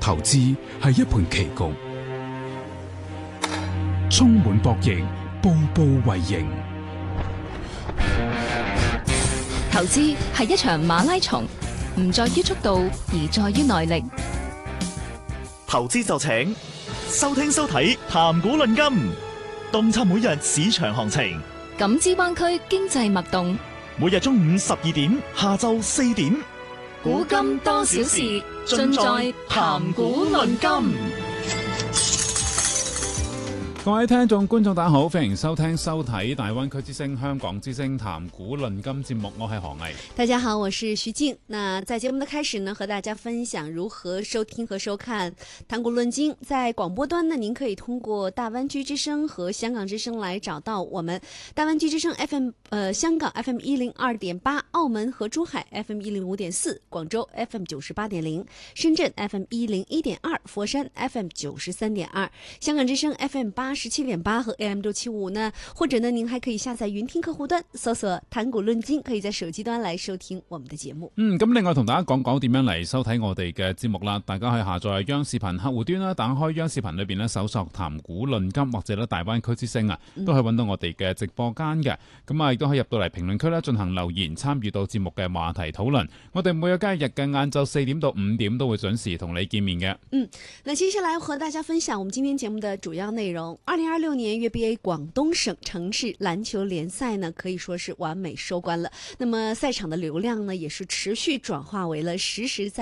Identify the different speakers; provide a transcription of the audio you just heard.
Speaker 1: 投資係一盤棋局，充滿博弈，步步為營。
Speaker 2: 投資係一場馬拉松，唔在於速度，而在於耐力。
Speaker 3: 投資就請收聽收睇談股論金，洞察每日市場行情，
Speaker 2: 感知灣區經濟脈動。
Speaker 3: 每日中午12點，下晝4點，
Speaker 2: 古今多少事，盡在談股論金。
Speaker 4: 各位聽眾觀眾大家好，歡迎收聽收睇大灣區之聲香港之聲談股論金節目，我係何毅。
Speaker 5: 大家好，我是徐靜。那在節目的開始呢，和大家分享如何收聽和收看談股論金。在廣播端呢，您可以通過大灣區之聲和香港之聲來找到我們。大灣區之聲 FM，香港 FM 102.8，澳門和珠海 FM 105.4，廣州 FM 98.0，深圳 FM 101.2，佛山 FM 93.2，香港之聲 FM 87.8和 AM 675呢，或者呢，您還可以下載雲聽客戶端，搜索談股論金，可以在手機端來收聽我們的節目。
Speaker 4: 咁另外同大家講講點樣嚟收睇我哋嘅節目啦。大家可以下載央視頻客戶端啦，打開央視頻裏邊咧搜索談股論金或者咧大灣區之聲啊，都可以揾到我哋嘅直播間嘅。咁啊，亦都可以入到嚟評論區咧進行留言，參與到節目嘅話題討論。我哋每個交易日嘅晏晝4點到5點都會準時同你見面嘅。
Speaker 5: 那接下來和大家分享我們今天節目的主要內容。2026年粵 BA 廣東省城市籃球聯賽呢，可以說是完美收官了。那麼賽場的流量呢，也是持續轉化為了實實在